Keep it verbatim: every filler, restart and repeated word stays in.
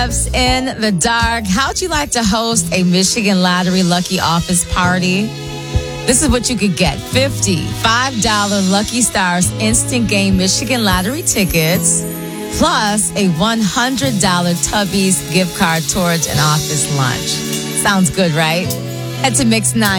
In the dark, how'd you like to host a Michigan Lottery Lucky Office party? This is what you could get. fifty five dollars Lucky Stars instant game Michigan Lottery tickets, plus a one hundred dollars Tubby's gift card towards an office lunch. Sounds good, right? Head to Mix nine.